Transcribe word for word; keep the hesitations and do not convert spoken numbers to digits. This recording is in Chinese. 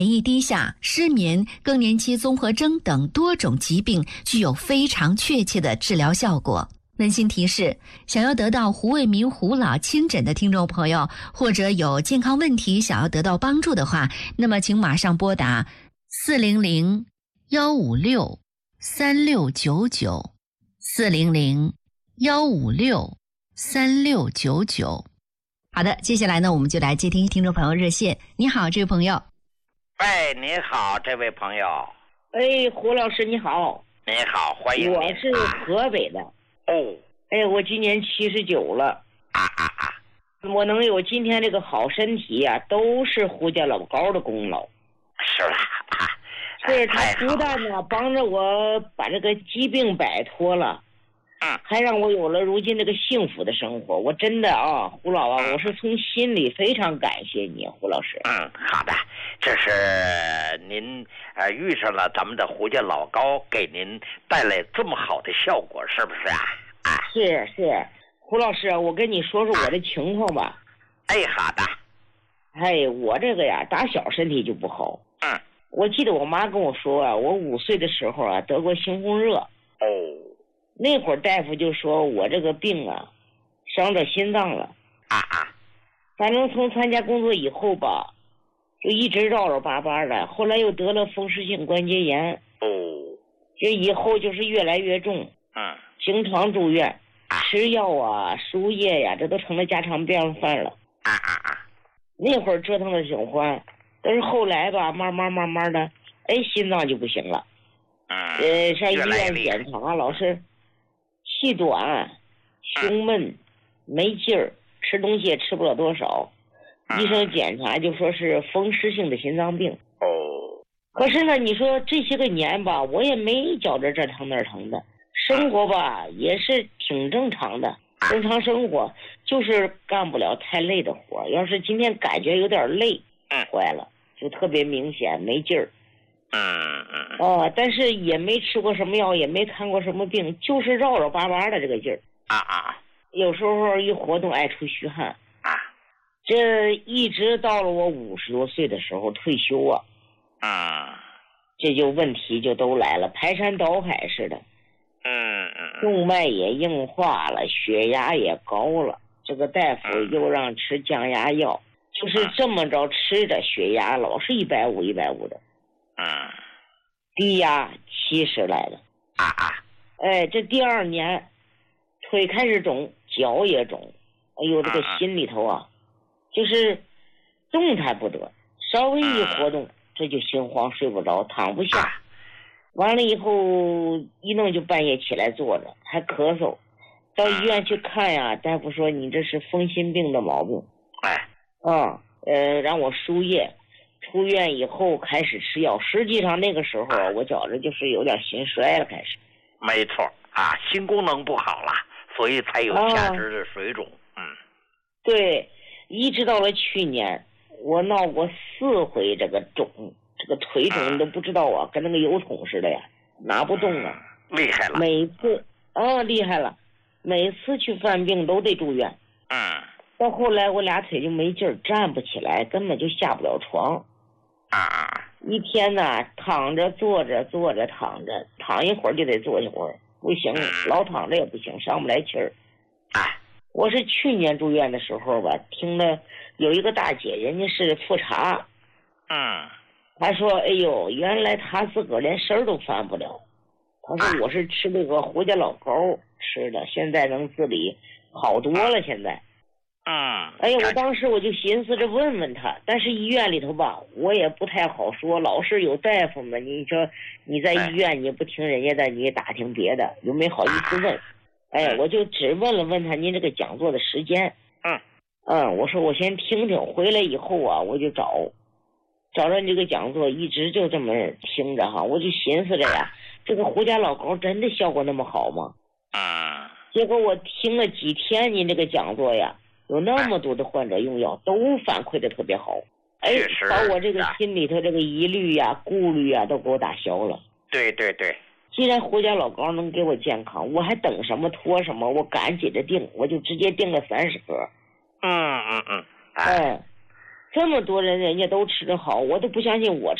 免疫低下、失眠、更年期综合征等多种疾病具有非常确切的治疗效果。温馨提示：想要得到胡卫民胡老亲诊的听众朋友，或者有健康问题想要得到帮助的话，那么请马上拨打四零零幺五六三六九九四零零幺五六三六九九。好的，接下来呢，我们就来接听听众朋友热线。你好，这位朋友。 喂，你好，这位朋友。 哎，胡老师你好。 你好，欢迎你。 我是河北的。 哦。 哎，我今年七十九了。 啊啊啊！ 我能有今天这个好身体呀、啊，都是胡家老高的功劳。 是吧？啊， 是他不但呢帮着我把这个疾病摆脱了， 嗯， 还让我有了如今这个幸福的生活。我真的啊，胡老啊，我是从心里非常感谢你，胡老师。 嗯，好的，这是您呃遇上了咱们的胡家老高，给您带来这么好的效果，是不是啊？啊， 是是，胡老师，我跟你说说我的情况吧。 哎，好的。 哎，我这个呀，打小身体就不好。 嗯。 我记得我妈跟我说啊，我五岁的时候啊得过猩红热。 哦。 那会儿大夫就说我这个病啊，伤着心脏了。 啊啊。 反正从参加工作以后吧，就一直绕绕巴巴的，后来又得了风湿性关节炎。 哦。 这以后就是越来越重。 嗯。 经常住院，吃药啊、输液呀、啊，这都成了家常便饭了。 啊啊啊！ 那会儿折腾的挺欢，但是后来吧，慢慢慢慢的，哎，心脏就不行了。 嗯。 呃，上医院检查，老是气短、胸闷、没劲儿，吃东西也吃不了多少。医生检查就说是风湿性的心脏病。 哦。 可是呢，你说这些个年吧，我也没觉着这疼那儿疼的。生活吧也是挺正常的，正常生活，就是干不了太累的活。要是今天感觉有点累， 嗯， 坏了，就特别明显，没劲儿。 嗯嗯。 哦，但是也没吃过什么药，也没看过什么病，就是绕绕巴巴的这个劲儿。 啊啊。 有时候一活动爱出虚汗。 啊。 这一直到了我五十多岁的时候退休啊。 啊。 这就问题就都来了，排山倒海似的。 嗯嗯， 动脉也硬化了，血压也高了，这个大夫又让吃降压药，就是这么着吃着，血压老是一百五一百五的， 嗯， 低压七十来的。 啊啊， 哎，这第二年腿开始肿，脚也肿，哎呦，这个心里头啊，就是动弹不得，稍微一活动，这就心慌睡不着，躺不下。完了以后一弄就半夜起来坐着，还咳嗽，到医院去看呀，大夫说你这是风心病的毛病。 哎， 啊，呃，让我输液，出院以后开始吃药。实际上那个时候啊，我觉着就是有点心衰了，开始。 没错啊，心功能不好了，所以才有下肢的水肿。啊、嗯， 对，一直到了去年，我闹过四回这个肿。这个腿肿你都不知道啊，跟那个油桶似的呀，拿不动啊， 厉害了。 每次啊厉害了，每次去犯病都得住院。 嗯。 到后来我俩腿就没劲儿，站不起来，根本就下不了床。 啊。 一天呢，躺着坐着坐着躺着，躺一会儿就得坐一会儿，不行，老躺着也不行，上不来气儿。 哎。 我是去年住院的时候吧，听了有一个大姐，人家是复查。 嗯。 他说：“哎呦，原来他自个儿连身儿都翻不了。他说我是吃那个胡家老高吃的，现在能自理好多了。现在， 嗯， 哎呀，我当时我就寻思着问问他，但是医院里头吧，我也不太好说，老是有大夫们，你说你在医院你不听人家的，你也打听别的，又没好意思问。哎，我就只问了问他您这个讲座的时间。 嗯嗯，我说我先听听，回来以后啊，我就找。”找着这个讲座，一直就这么听着哈，我就寻思着呀，这个胡家老高真的效果那么好吗？ 啊！ 结果我听了几天您这个讲座呀，有那么多的患者用药都反馈的特别好，哎，把我这个心里头这个疑虑呀、顾虑呀都给我打消了。 对对对， 既然胡家老高能给我健康，我还等什么拖什么？我赶紧着定，我就直接定了三十盒。 嗯嗯嗯， 哎。 这么多人人家都吃得好，我都不相信我